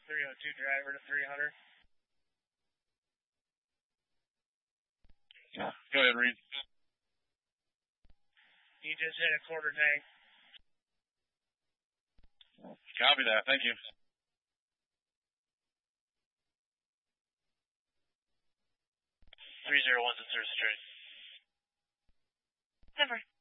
302 driver to 300. Go ahead, Reed. You just hit a quarter tank. Copy that. Thank you. 301's at 3rd Street. Denver.